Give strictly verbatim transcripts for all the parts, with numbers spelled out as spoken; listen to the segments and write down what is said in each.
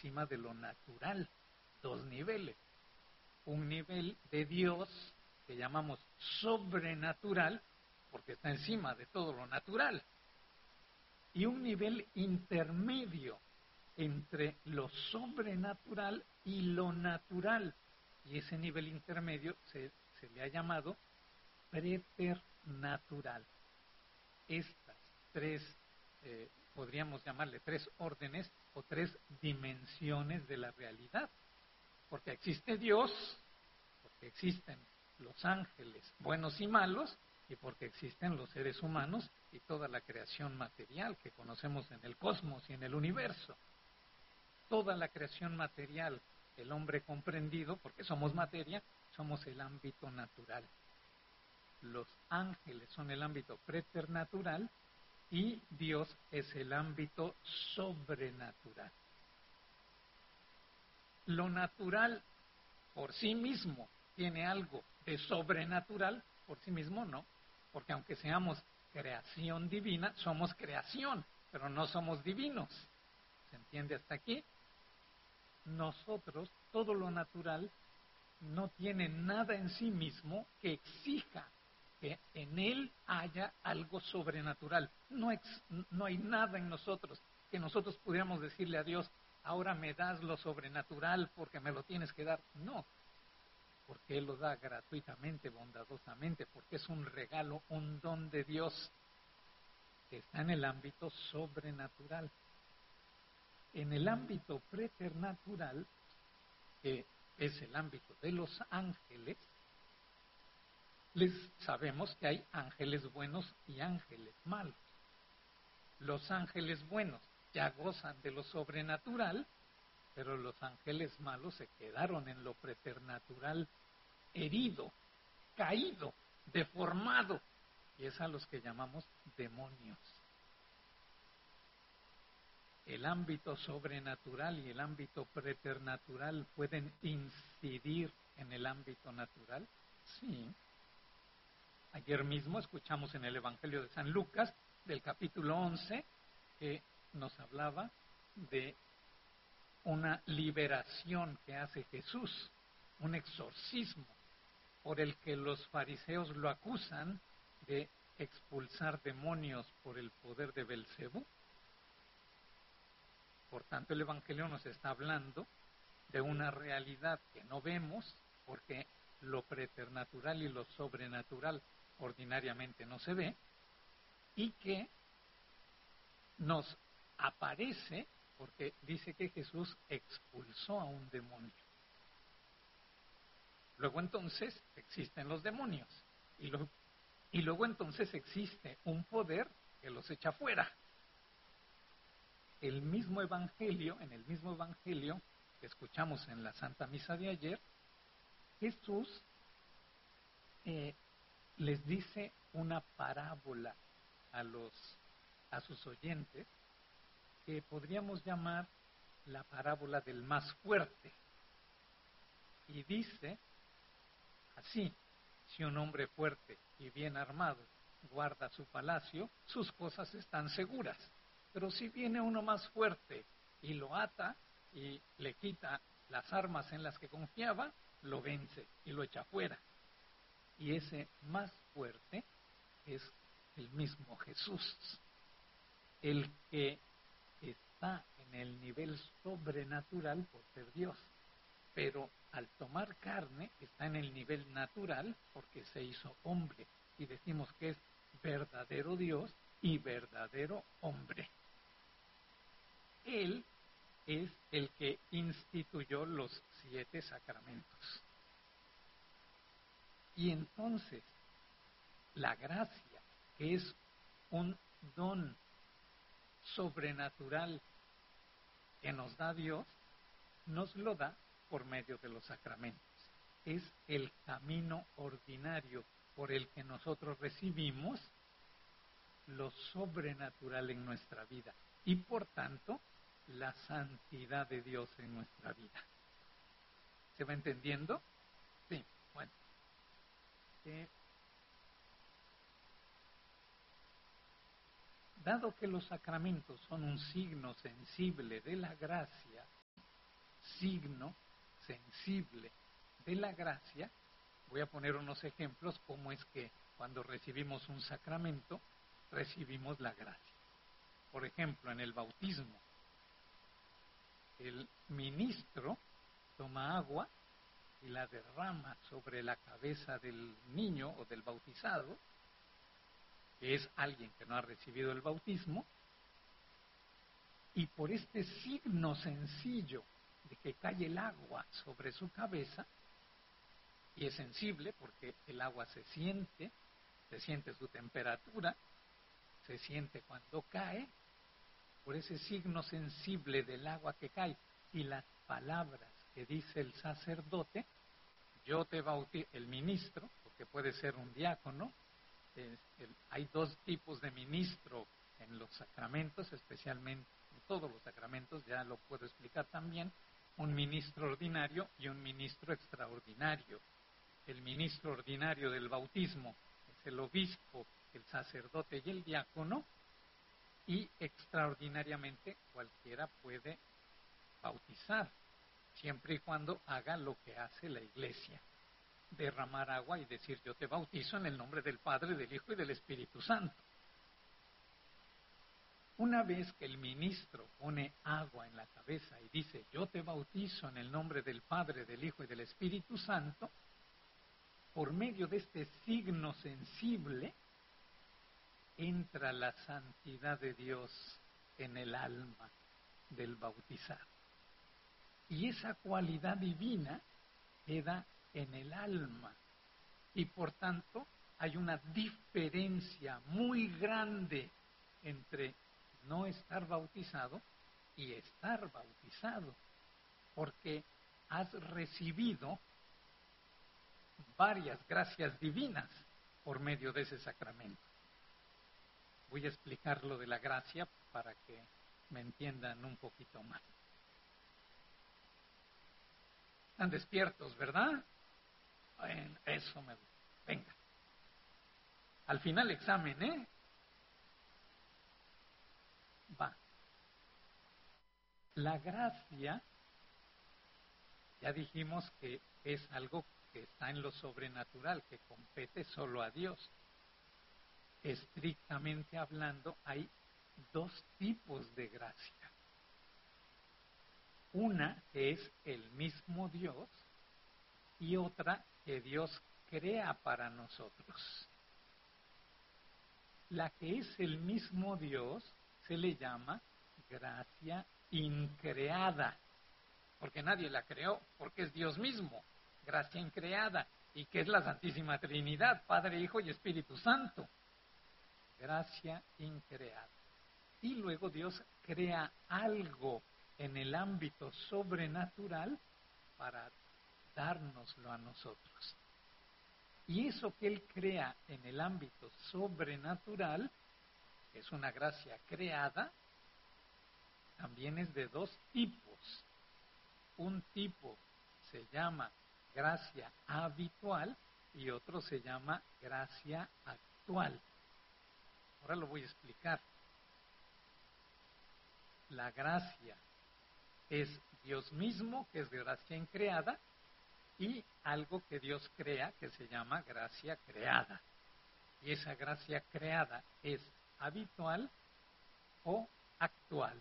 encima de lo natural. Dos niveles. Un nivel de Dios que llamamos sobrenatural, porque está encima de todo lo natural. Y un nivel intermedio entre lo sobrenatural y lo natural. Y ese nivel intermedio se, se le ha llamado preternatural. Estas tres, eh, podríamos llamarle tres órdenes o tres dimensiones de la realidad. Porque existe Dios, porque existen los ángeles buenos y malos, y porque existen los seres humanos y toda la creación material que conocemos en el cosmos y en el universo. Toda la creación material, el hombre comprendido, porque somos materia, somos el ámbito natural. Los ángeles son el ámbito preternatural y Dios es el ámbito sobrenatural. Lo natural por sí mismo tiene algo de sobrenatural, por sí mismo no, porque aunque seamos creación divina, somos creación, pero no somos divinos. ¿Se entiende hasta aquí? Nosotros, todo lo natural, no tiene nada en sí mismo que exija que en él haya algo sobrenatural. No, ex, no hay nada en nosotros que nosotros pudiéramos decirle a Dios, ahora me das lo sobrenatural porque me lo tienes que dar. No, porque Él lo da gratuitamente, bondadosamente, porque es un regalo, un don de Dios que está en el ámbito sobrenatural. En el ámbito preternatural, que es el ámbito de los ángeles, les sabemos que hay ángeles buenos y ángeles malos. Los ángeles buenos ya gozan de lo sobrenatural, pero los ángeles malos se quedaron en lo preternatural, herido, caído, deformado, y es a los que llamamos demonios. El ámbito sobrenatural y el ámbito preternatural pueden incidir en el ámbito natural. Sí. Ayer mismo escuchamos en el Evangelio de San Lucas, del capítulo once, que nos hablaba de una liberación que hace Jesús, un exorcismo, por el que los fariseos lo acusan de expulsar demonios por el poder de Belcebú. Por tanto, el Evangelio nos está hablando de una realidad que no vemos, porque lo preternatural y lo sobrenatural ordinariamente no se ve, y que nos aparece porque dice que Jesús expulsó a un demonio. Luego entonces existen los demonios, y, lo, y luego entonces existe un poder que los echa fuera. El mismo Evangelio, en el mismo Evangelio que escuchamos en la Santa Misa de ayer, Jesús eh, les dice una parábola a los a sus oyentes que podríamos llamar la parábola del más fuerte. Y dice así: si un hombre fuerte y bien armado guarda su palacio, sus cosas están seguras. Pero si viene uno más fuerte y lo ata y le quita las armas en las que confiaba, lo vence y lo echa fuera. Y ese más fuerte es el mismo Jesús, el que está en el nivel sobrenatural por ser Dios, pero al tomar carne está en el nivel natural porque se hizo hombre, y decimos que es verdadero Dios y verdadero hombre. Él es el que instituyó los siete sacramentos. Y entonces, la gracia, que es un don sobrenatural que nos da Dios, nos lo da por medio de los sacramentos. Es el camino ordinario por el que nosotros recibimos lo sobrenatural en nuestra vida y por tanto la santidad de Dios en nuestra vida. ¿Se va entendiendo? Sí, bueno. Eh, dado que los sacramentos son un signo sensible de la gracia, signo sensible de la gracia. Voy a poner unos ejemplos cómo es que cuando recibimos un sacramento, recibimos la gracia. Por ejemplo, en el bautismo, el ministro toma agua y la derrama sobre la cabeza del niño o del bautizado, que es alguien que no ha recibido el bautismo, y por este signo sencillo de que cae el agua sobre su cabeza, y es sensible porque el agua se siente, se siente su temperatura, se siente cuando cae, por ese signo sensible del agua que cae y las palabras que dice el sacerdote, yo te bautizo, el ministro, porque puede ser un diácono, eh, el, hay dos tipos de ministro en los sacramentos, especialmente en todos los sacramentos, ya lo puedo explicar también, un ministro ordinario y un ministro extraordinario. El ministro ordinario del bautismo es el obispo, el sacerdote y el diácono, y extraordinariamente cualquiera puede bautizar, siempre y cuando haga lo que hace la Iglesia, derramar agua y decir yo te bautizo en el nombre del Padre, del Hijo y del Espíritu Santo. Una vez que el ministro pone agua en la cabeza y dice yo te bautizo en el nombre del Padre, del Hijo y del Espíritu Santo, por medio de este signo sensible, entra la santidad de Dios en el alma del bautizado. Y esa cualidad divina queda en el alma. Y por tanto, hay una diferencia muy grande entre no estar bautizado y estar bautizado. Porque has recibido varias gracias divinas por medio de ese sacramento. Voy a explicar lo de la gracia para que me entiendan un poquito más. Están despiertos, ¿verdad? Bueno, eso me gusta. Venga. Al final examen, ¿eh? Va. La gracia, ya dijimos que es algo que está en lo sobrenatural, que compete solo a Dios. Estrictamente hablando, hay dos tipos de gracia. Una que es el mismo Dios y otra que Dios crea para nosotros. La que es el mismo Dios se le llama gracia increada, porque nadie la creó, porque es Dios mismo, gracia increada, y que es la Santísima Trinidad, Padre, Hijo y Espíritu Santo. Gracia increada. Y luego Dios crea algo en el ámbito sobrenatural para dárnoslo a nosotros. Y eso que Él crea en el ámbito sobrenatural, que es una gracia creada, también es de dos tipos. Un tipo se llama gracia habitual y otro se llama gracia actual. Ahora lo voy a explicar. La gracia es Dios mismo, que es gracia increada, y algo que Dios crea, que se llama gracia creada. Y esa gracia creada es habitual o actual.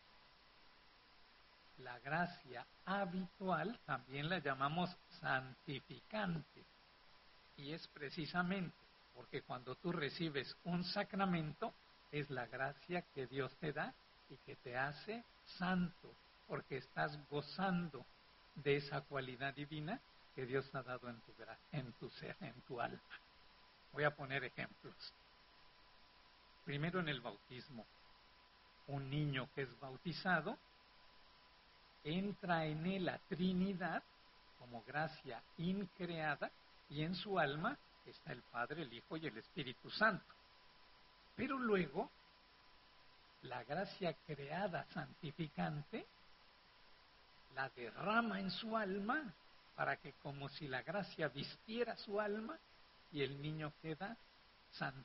La gracia habitual también la llamamos santificante. Y es precisamente porque cuando tú recibes un sacramento, es la gracia que Dios te da y que te hace santo, porque estás gozando de esa cualidad divina que Dios ha dado en tu, en tu ser, en tu alma. Voy a poner ejemplos. Primero en el bautismo. Un niño que es bautizado, entra en él la Trinidad como gracia increada y en su alma está el Padre, el Hijo y el Espíritu Santo. Pero luego, la gracia creada santificante la derrama en su alma para que como si la gracia vistiera su alma y el niño queda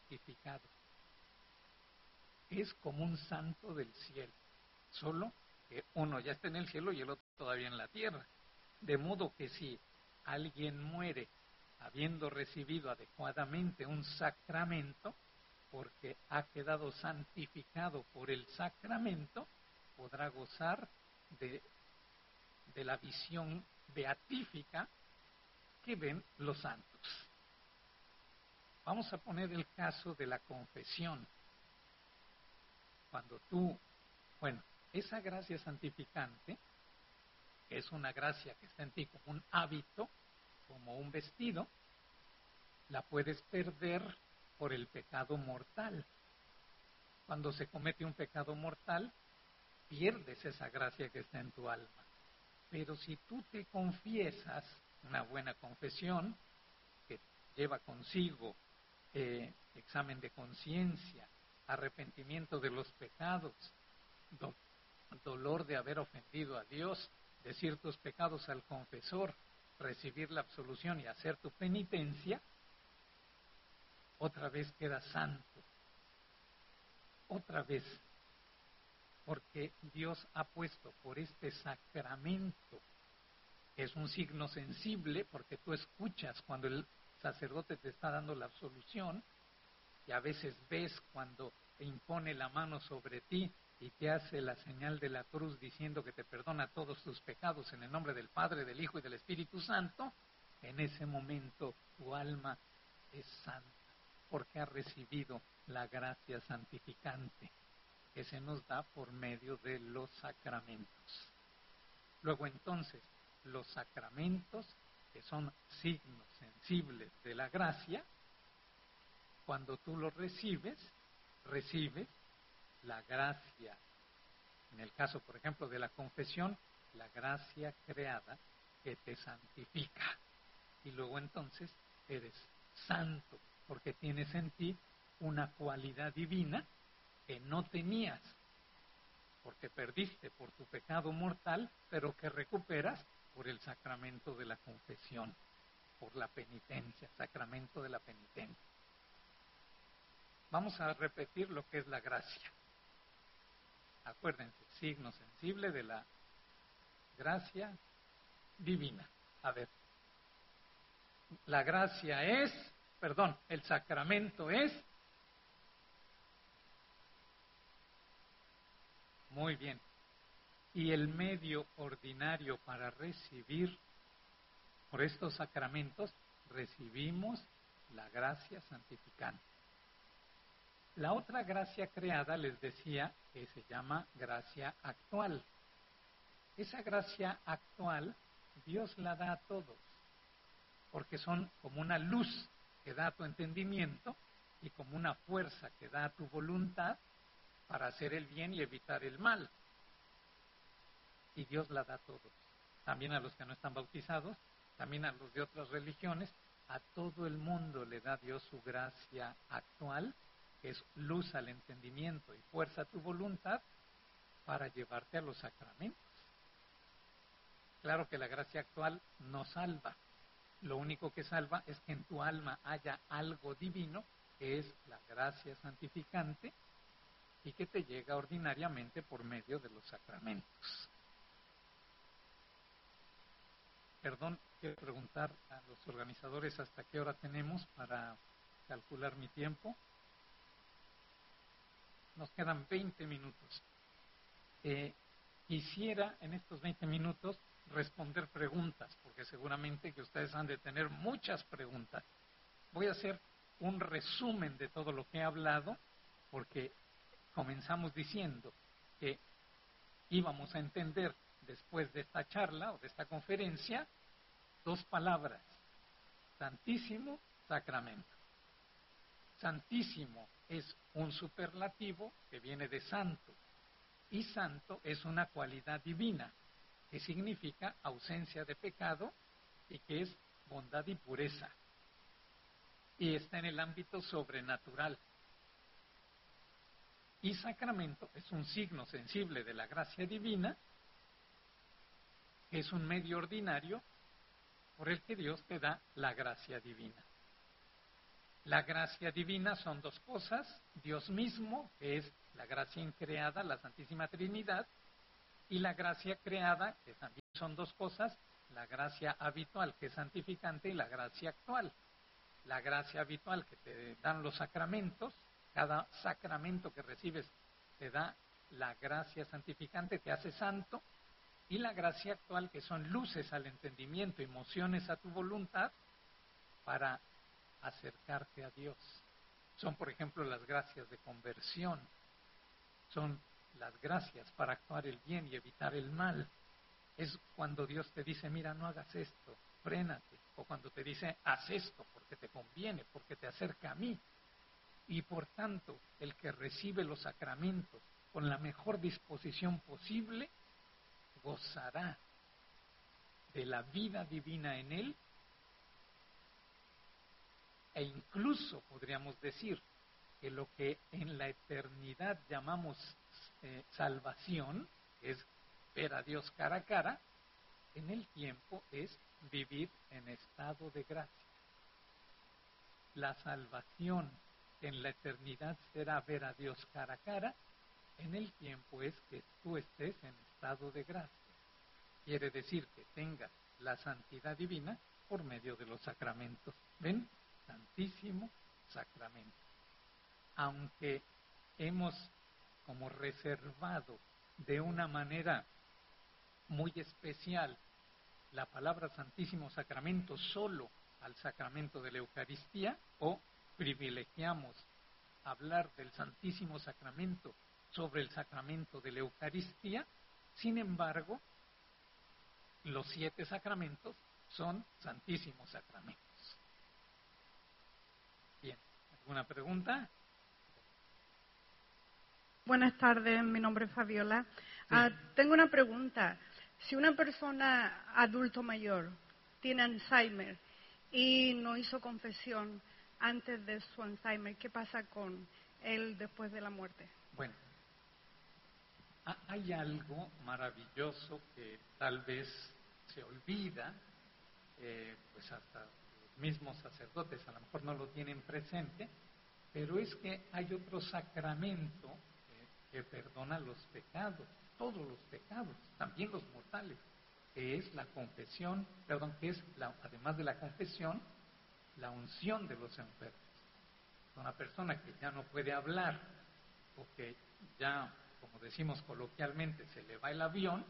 santificado. Es como un santo del cielo, solo que uno ya está en el cielo y el otro todavía en la tierra. De modo que si alguien muere habiendo recibido adecuadamente un sacramento, porque ha quedado santificado por el sacramento, podrá gozar de, de la visión beatífica que ven los santos. Vamos a poner el caso de la confesión. Cuando tú, bueno, esa gracia santificante, que es una gracia que está en ti como un hábito, como un vestido, la puedes perder por el pecado mortal. Cuando se comete un pecado mortal, pierdes esa gracia que está en tu alma. Pero si tú te confiesas, una buena confesión, que lleva consigo eh, examen de conciencia, arrepentimiento de los pecados, do, dolor de haber ofendido a Dios, decir tus pecados al confesor, recibir la absolución y hacer tu penitencia, otra vez quedas santo. Otra vez, porque Dios ha puesto por este sacramento, que es un signo sensible, porque tú escuchas cuando el sacerdote te está dando la absolución, y a veces ves cuando te impone la mano sobre ti y te hace la señal de la cruz diciendo que te perdona todos tus pecados en el nombre del Padre, del Hijo y del Espíritu Santo. En ese momento tu alma es santa, porque ha recibido la gracia santificante que se nos da por medio de los sacramentos. Luego entonces, los sacramentos, que son signos sensibles de la gracia, cuando tú los recibes, recibes la gracia. En el caso, por ejemplo, de la confesión, la gracia creada que te santifica. Y luego entonces eres santo, porque tienes en ti una cualidad divina que no tenías, porque perdiste por tu pecado mortal, pero que recuperas por el sacramento de la confesión, por la penitencia, sacramento de la penitencia. Vamos a repetir lo que es la gracia. Acuérdense, signo sensible de la gracia divina. A ver, la gracia es, perdón, el sacramento es. Muy bien. Y el medio ordinario para recibir, por estos sacramentos, recibimos la gracia santificante. La otra gracia creada, les decía, que se llama gracia actual. Esa gracia actual, Dios la da a todos, porque son como una luz que da a tu entendimiento y como una fuerza que da a tu voluntad para hacer el bien y evitar el mal. Y Dios la da a todos, también a los que no están bautizados, también a los de otras religiones, a todo el mundo le da Dios su gracia actual, que es luz al entendimiento y fuerza a tu voluntad para llevarte a los sacramentos. Claro que la gracia actual no salva, lo único que salva es que en tu alma haya algo divino, que es la gracia santificante, y que te llega ordinariamente por medio de los sacramentos. Perdón, quiero preguntar a los organizadores hasta qué hora tenemos para calcular mi tiempo. Nos quedan veinte minutos. Eh, quisiera en estos veinte minutos responder preguntas, porque seguramente que ustedes han de tener muchas preguntas. Voy a hacer un resumen de todo lo que he hablado, porque comenzamos diciendo que íbamos a entender después de esta charla o de esta conferencia dos palabras: Santísimo Sacramento. Santísimo es un superlativo que viene de santo, y santo es una cualidad divina que significa ausencia de pecado y que es bondad y pureza, y está en el ámbito sobrenatural. Y sacramento es un signo sensible de la gracia divina, que es un medio ordinario por el que Dios te da la gracia divina. La gracia divina son dos cosas: Dios mismo, que es la gracia increada, la Santísima Trinidad, y la gracia creada, que también son dos cosas, la gracia habitual, que es santificante, y la gracia actual. La gracia habitual, que te dan los sacramentos, cada sacramento que recibes te da la gracia santificante, te hace santo, y la gracia actual, que son luces al entendimiento, emociones a tu voluntad, para acercarte a Dios. Son, por ejemplo, las gracias de conversión, son las gracias para actuar el bien y evitar el mal. Es cuando Dios te dice, mira, no hagas esto, frénate. O cuando te dice, haz esto porque te conviene, porque te acerca a mí. Y por tanto, el que recibe los sacramentos con la mejor disposición posible, gozará de la vida divina en él, e incluso podríamos decir que lo que en la eternidad llamamos eh, salvación, que es ver a Dios cara a cara, en el tiempo es vivir en estado de gracia. La salvación en la eternidad será ver a Dios cara a cara, en el tiempo es que tú estés en estado de gracia. Quiere decir que tengas la santidad divina por medio de los sacramentos. ¿Ven? Santísimo sacramento. Aunque hemos como reservado de una manera muy especial la palabra Santísimo Sacramento solo al sacramento de la Eucaristía, o privilegiamos hablar del Santísimo Sacramento sobre el sacramento de la Eucaristía, sin embargo, los siete sacramentos son Santísimos Sacramentos. Bien, ¿alguna pregunta? Buenas tardes, mi nombre es Fabiola. Sí. Uh, tengo una pregunta. Si una persona adulto mayor tiene Alzheimer y no hizo confesión antes de su Alzheimer, ¿qué pasa con él después de la muerte? Bueno, hay algo maravilloso que tal vez se olvida, eh, pues hasta los mismos sacerdotes a lo mejor no lo tienen presente, pero es que hay otro sacramento eh, que perdona los pecados, todos los pecados, también los mortales, que es la confesión, perdón, que es, la, además de la confesión, la unción de los enfermos. Una persona que ya no puede hablar, o que ya, como decimos coloquialmente, se le va el avión,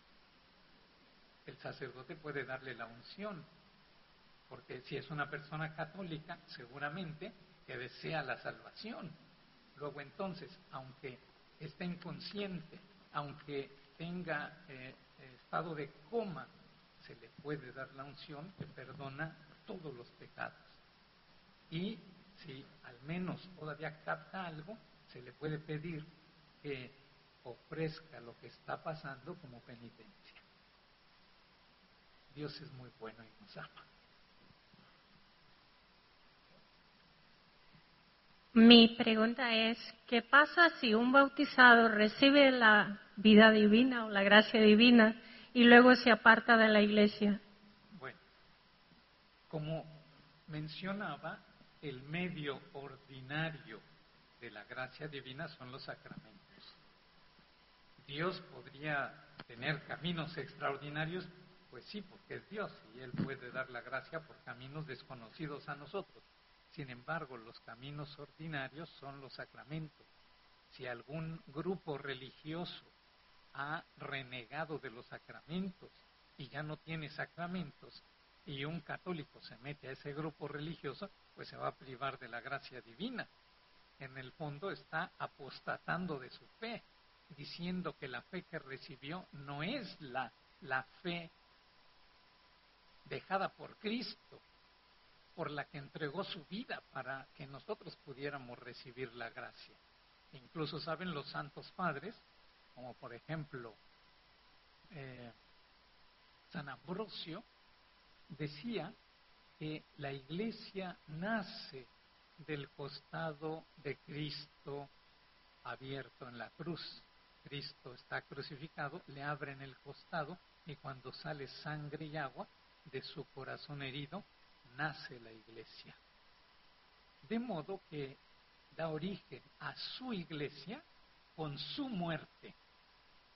el sacerdote puede darle la unción, porque si es una persona católica, seguramente que desea la salvación. Luego entonces, aunque esté inconsciente, aunque tenga eh, estado de coma, se le puede dar la unción que perdona todos los pecados. Y si al menos todavía capta algo, se le puede pedir que ofrezca lo que está pasando como penitencia. Dios es muy bueno y nos ama. Mi pregunta es, ¿qué pasa si un bautizado recibe la vida divina o la gracia divina y luego se aparta de la iglesia? Bueno, como mencionaba, el medio ordinario de la gracia divina son los sacramentos. Dios podría tener caminos extraordinarios, pues sí, porque es Dios y Él puede dar la gracia por caminos desconocidos a nosotros. Sin embargo, los caminos ordinarios son los sacramentos. Si algún grupo religioso ha renegado de los sacramentos y ya no tiene sacramentos, y un católico se mete a ese grupo religioso, pues se va a privar de la gracia divina. En el fondo está apostatando de su fe, diciendo que la fe que recibió no es la, la fe dejada por Cristo, por la que entregó su vida para que nosotros pudiéramos recibir la gracia. Incluso saben los santos padres, como por ejemplo eh, San Ambrosio, decía que la iglesia nace del costado de Cristo abierto en la cruz. Cristo está crucificado, le abren el costado y cuando sale sangre y agua de su corazón herido, nace la iglesia. De modo que da origen a su iglesia con su muerte.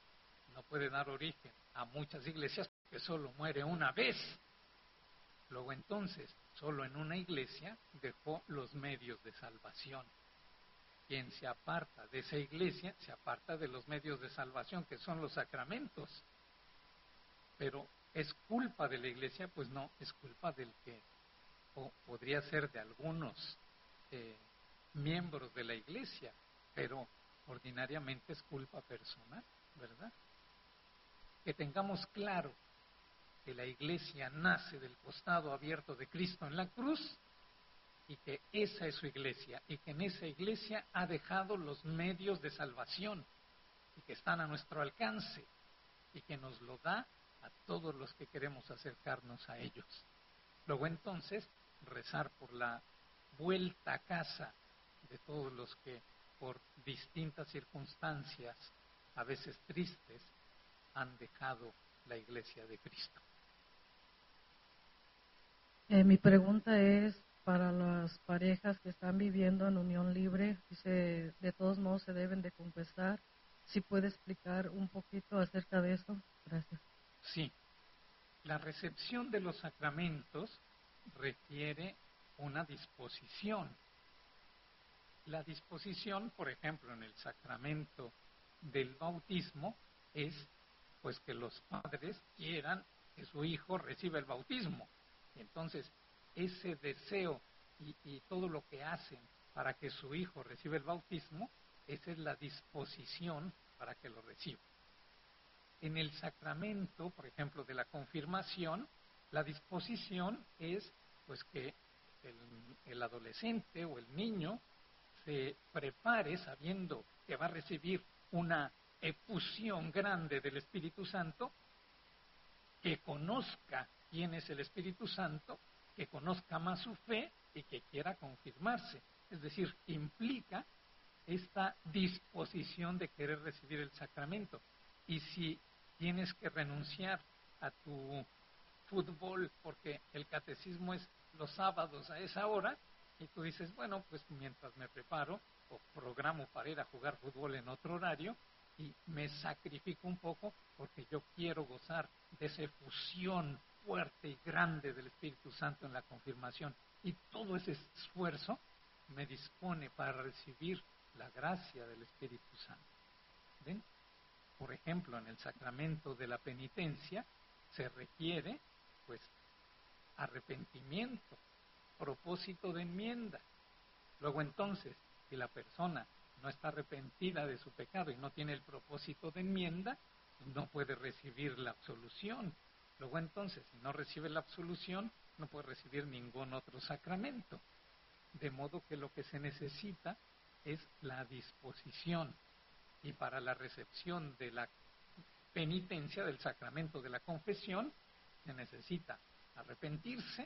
no puede dar origen a muchas iglesias porque solo muere una vez. Luego entonces, solo en una iglesia dejó los medios de salvación. Quien se aparta de esa iglesia, se aparta de los medios de salvación, que son los sacramentos. Pero ¿es culpa de la iglesia? Pues no, es culpa del que, o podría ser de algunos eh, miembros de la iglesia, pero ordinariamente es culpa personal, ¿verdad? Que tengamos claro que la iglesia nace del costado abierto de Cristo en la cruz, y que esa es su iglesia, y que en esa iglesia ha dejado los medios de salvación, y que están a nuestro alcance, y que nos lo da a todos los que queremos acercarnos a ellos. Luego entonces, rezar por la vuelta a casa de todos los que por distintas circunstancias, a veces tristes, han dejado la iglesia de Cristo. Eh, mi pregunta es para las parejas que están viviendo en unión libre, dice, de todos modos se deben de confesar. ¿Sí puede explicar un poquito acerca de eso? Gracias. Sí, la recepción de los sacramentos requiere una disposición. La disposición, por ejemplo, en el sacramento del bautismo, es pues que los padres quieran que su hijo reciba el bautismo. Entonces, ese deseo y, y todo lo que hacen para que su hijo reciba el bautismo, esa es la disposición para que lo reciba. En el sacramento, por ejemplo, de la confirmación, la disposición es pues que el, el adolescente o el niño se prepare sabiendo que va a recibir una efusión grande del Espíritu Santo, que conozca quién es el Espíritu Santo, que conozca más su fe y que quiera confirmarse. Es decir, implica esta disposición de querer recibir el sacramento. Y si tienes que renunciar a tu fútbol porque el catecismo es los sábados a esa hora, y tú dices, bueno, pues mientras me preparo o programo para ir a jugar fútbol en otro horario, y me sacrifico un poco porque yo quiero gozar de esa efusión fuerte y grande del Espíritu Santo en la confirmación. Y todo ese esfuerzo me dispone para recibir la gracia del Espíritu Santo. ¿Ven? Por ejemplo, en el sacramento de la penitencia se requiere, pues, arrepentimiento, propósito de enmienda. Luego entonces, si la persona no está arrepentida de su pecado y no tiene el propósito de enmienda, no puede recibir la absolución. Luego entonces, si no recibe la absolución, no puede recibir ningún otro sacramento. De modo que lo que se necesita es la disposición. Y para la recepción de la penitencia, del sacramento de la confesión, se necesita arrepentirse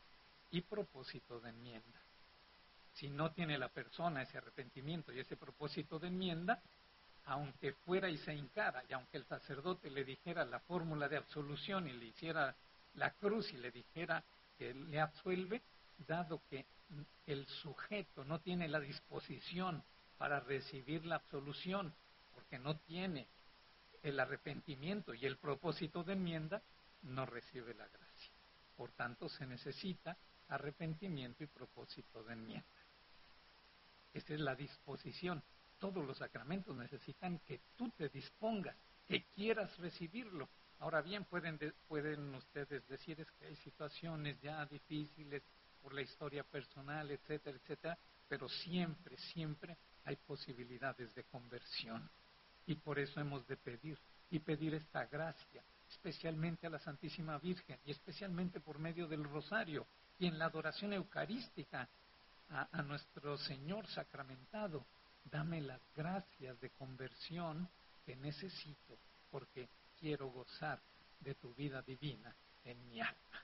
y propósito de enmienda. Si no tiene la persona ese arrepentimiento y ese propósito de enmienda, aunque fuera y se hincara, y aunque el sacerdote le dijera la fórmula de absolución y le hiciera la cruz y le dijera que le absuelve, dado que el sujeto no tiene la disposición para recibir la absolución, porque no tiene el arrepentimiento y el propósito de enmienda, no recibe la gracia. Por tanto, se necesita arrepentimiento y propósito de enmienda. Esa es la disposición. Todos los sacramentos necesitan que tú te dispongas, que quieras recibirlo. Ahora bien, pueden, de, pueden ustedes decir es que hay situaciones ya difíciles por la historia personal, etcétera, etcétera, pero siempre, siempre hay posibilidades de conversión. Y por eso hemos de pedir, y pedir esta gracia, especialmente a la Santísima Virgen, y especialmente por medio del rosario, y en la adoración eucarística, a, a nuestro Señor sacramentado. Dame las gracias de conversión que necesito, porque quiero gozar de tu vida divina en mi alma.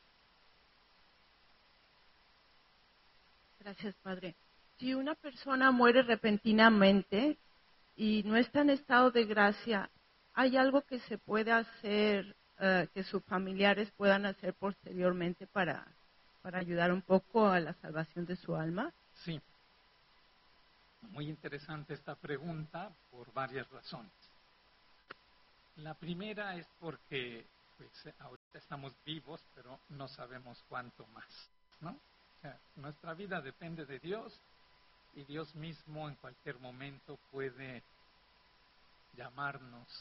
Gracias, Padre. Si una persona muere repentinamente y no está en estado de gracia, ¿hay algo que se puede hacer, uh, que sus familiares puedan hacer posteriormente para, para ayudar un poco a la salvación de su alma? Sí. Muy interesante esta pregunta por varias razones. La primera es porque pues, ahorita estamos vivos, pero no sabemos cuánto más, ¿no? O sea, nuestra vida depende de Dios y Dios mismo en cualquier momento puede llamarnos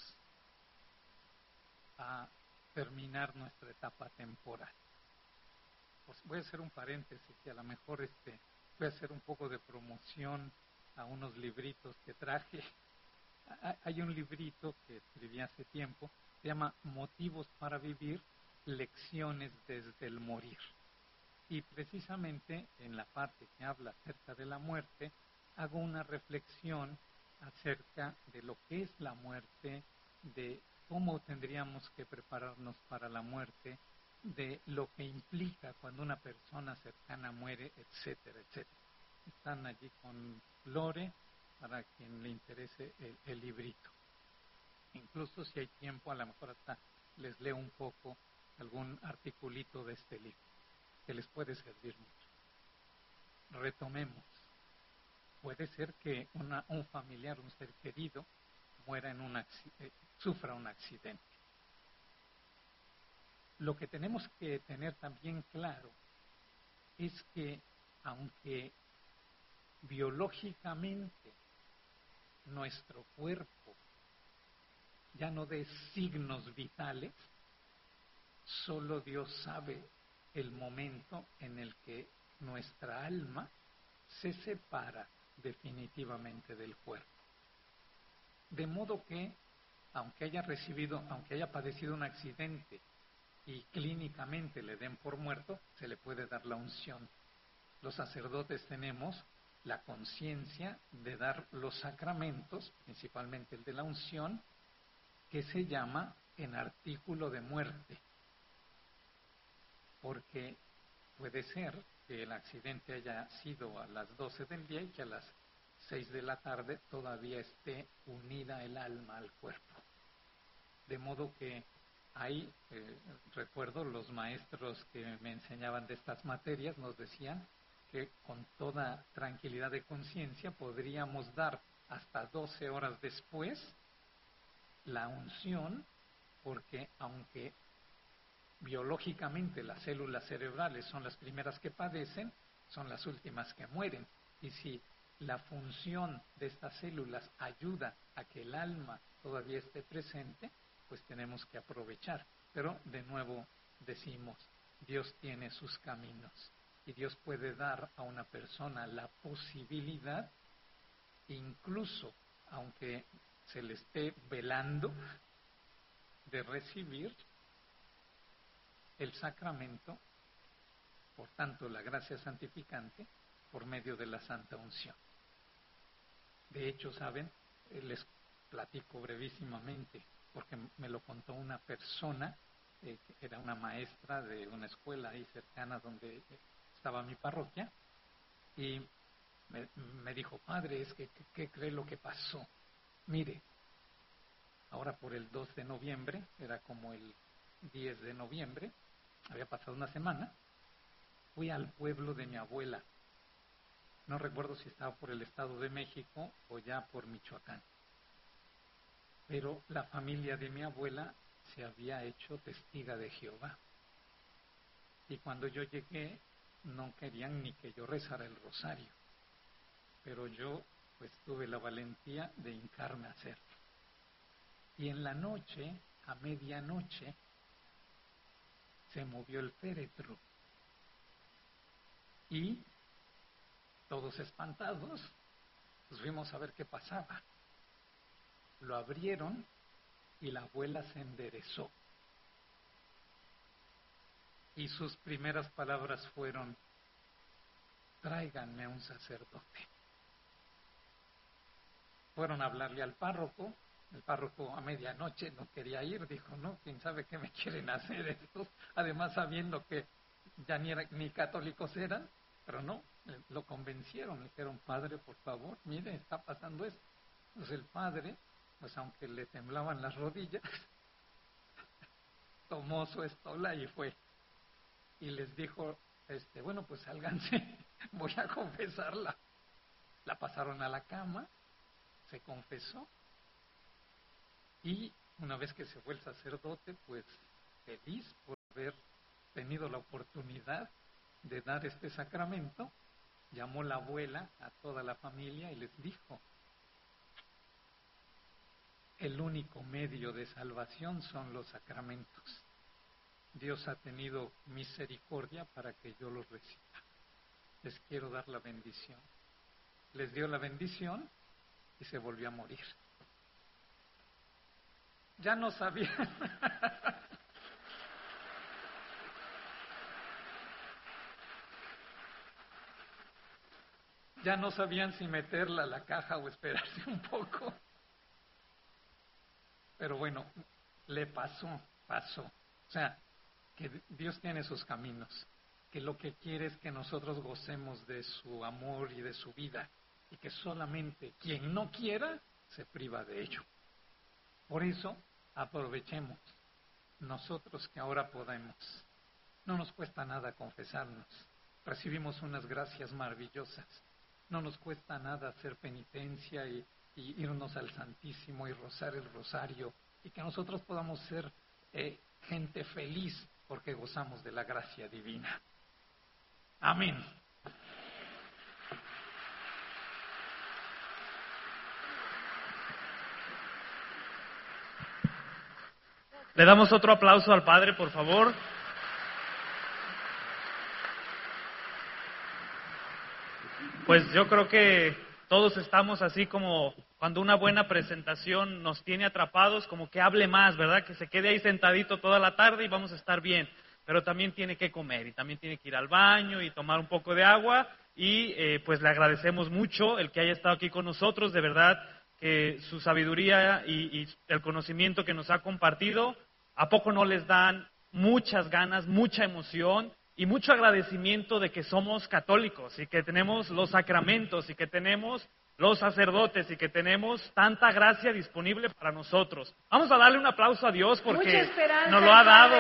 a terminar nuestra etapa temporal. Pues voy a hacer un paréntesis y a lo mejor este, voy a hacer un poco de promoción a unos libritos que traje. Hay un librito que escribí hace tiempo, se llama Motivos para vivir, lecciones desde el morir. Y precisamente en la parte que habla acerca de la muerte, hago una reflexión acerca de lo que es la muerte, de cómo tendríamos que prepararnos para la muerte, de lo que implica cuando una persona cercana muere, etcétera, etcétera. Están allí con Lore para quien le interese el, el librito. Incluso si hay tiempo, a lo mejor hasta les leo un poco algún articulito de este libro, que les puede servir mucho. Retomemos. Puede ser que una, un familiar, un ser querido, muera en un eh, sufra un accidente. Lo que tenemos que tener también claro es que aunque biológicamente nuestro cuerpo ya no dé signos vitales, solo Dios sabe el momento en el que nuestra alma se separa definitivamente del cuerpo. De modo que, aunque haya recibido, aunque haya padecido un accidente y clínicamente le den por muerto, se le puede dar la unción. Los sacerdotes tenemos la conciencia de dar los sacramentos, principalmente el de la unción, que se llama en artículo de muerte, porque puede ser que el accidente haya sido a las doce del día y que a las seis de la tarde todavía esté unida el alma al cuerpo. De modo que ahí, eh, recuerdo, los maestros que me enseñaban de estas materias nos decían que con toda tranquilidad de conciencia podríamos dar hasta doce horas después la unción, porque aunque biológicamente las células cerebrales son las primeras que padecen, son las últimas que mueren. Y si la función de estas células ayuda a que el alma todavía esté presente, pues tenemos que aprovechar. Pero de nuevo decimos, Dios tiene sus caminos y Dios puede dar a una persona la posibilidad, incluso aunque se le esté velando, de recibir el sacramento, por tanto la gracia santificante, por medio de la Santa Unción. De hecho, ¿saben? Les platico brevísimamente, porque me lo contó una persona, eh, que era una maestra de una escuela ahí cercana donde estaba mi parroquia, y me, me dijo, padre, es que, ¿qué cree lo que pasó? Mire, ahora por el dos de noviembre, era como el diez de noviembre, había pasado una semana, fui al pueblo de mi abuela. No recuerdo si estaba por el Estado de México o ya por Michoacán. Pero la familia de mi abuela se había hecho testiga de Jehová. Y cuando yo llegué, no querían ni que yo rezara el rosario. Pero yo, pues, tuve la valentía de hincarme a hacerlo. Y en la noche, a medianoche, se movió el féretro. Y todos espantados, pues fuimos a ver qué pasaba. Lo abrieron y la abuela se enderezó. Y sus primeras palabras fueron, tráiganme a un sacerdote. Fueron a hablarle al párroco. El párroco a medianoche no quería ir, dijo, no, quién sabe qué me quieren hacer estos, además sabiendo que ya ni, era, ni católicos eran, pero no, lo convencieron, le dijeron, padre, por favor, mire, está pasando esto. Entonces el padre, pues aunque le temblaban las rodillas, tomó su estola y fue. Y les dijo, este, bueno, pues sálganse, voy a confesarla. La pasaron a la cama, se confesó, y una vez que se fue el sacerdote, pues feliz por haber tenido la oportunidad de dar este sacramento, llamó la abuela a toda la familia y les dijo: el único medio de salvación son los sacramentos. Dios ha tenido misericordia para que yo los reciba. Les quiero dar la bendición. Les dio la bendición y se volvió a morir. Ya no sabía. Ya no sabían si meterla a la caja o esperarse un poco. Pero bueno, le pasó, pasó. O sea, que Dios tiene sus caminos, que lo que quiere es que nosotros gocemos de su amor y de su vida, y que solamente quien no quiera se priva de ello. Por eso, aprovechemos nosotros que ahora podemos. No nos cuesta nada confesarnos, recibimos unas gracias maravillosas. No nos cuesta nada hacer penitencia y, y irnos al Santísimo y rozar el rosario, y que nosotros podamos ser eh, gente feliz porque gozamos de la gracia divina. Amén. Le damos otro aplauso al Padre, por favor. Pues yo creo que todos estamos así como cuando una buena presentación nos tiene atrapados, como que hable más, ¿verdad? Que se quede ahí sentadito toda la tarde y vamos a estar bien. Pero también tiene que comer y también tiene que ir al baño y tomar un poco de agua. Y eh, pues le agradecemos mucho el que haya estado aquí con nosotros, de verdad que su sabiduría y, y el conocimiento que nos ha compartido, ¿a poco no les dan muchas ganas, mucha emoción y mucho agradecimiento de que somos católicos y que tenemos los sacramentos y que tenemos los sacerdotes y que tenemos tanta gracia disponible para nosotros? Vamos a darle un aplauso a Dios porque nos lo ha dado.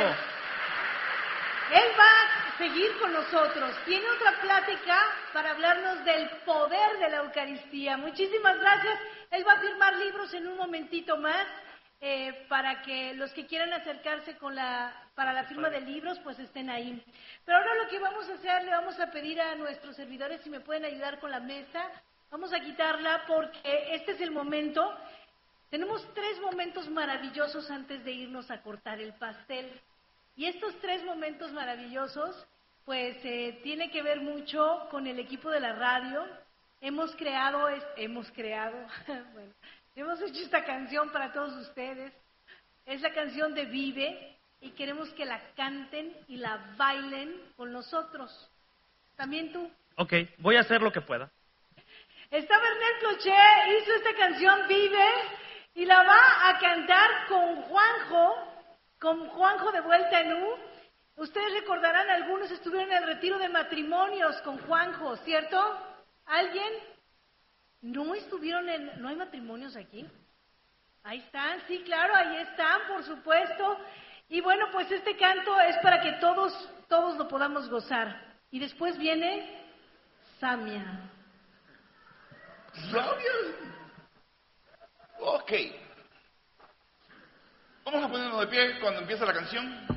Él va a seguir con nosotros. Tiene otra plática para hablarnos del poder de la Eucaristía. Muchísimas gracias. Él va a firmar libros en un momentito más. Eh, para que los que quieran acercarse con la, para la firma de libros, pues estén ahí. Pero ahora lo que vamos a hacer, le vamos a pedir a nuestros servidores si me pueden ayudar con la mesa. Vamos a quitarla porque este es el momento. Tenemos tres momentos maravillosos antes de irnos a cortar el pastel. Y estos tres momentos maravillosos, pues eh, tiene que ver mucho con el equipo de la radio. Hemos creado, es, hemos creado, bueno, hemos hecho esta canción para todos ustedes. Es la canción de Vive y queremos que la canten y la bailen con nosotros. ¿También tú? Ok, voy a hacer lo que pueda. Está Bernel Cloché, hizo esta canción Vive y la va a cantar con Juanjo, con Juanjo de Vuelta en U. Ustedes recordarán, algunos estuvieron en el retiro de matrimonios con Juanjo, ¿cierto? ¿Alguien? ¿No estuvieron en... ¿No hay matrimonios aquí? Ahí están, sí, claro, ahí están, por supuesto. Y bueno, pues este canto es para que todos, todos lo podamos gozar. Y después viene Samia. ¿Samia? Ok. Vamos a ponernos de pie cuando empiece la canción.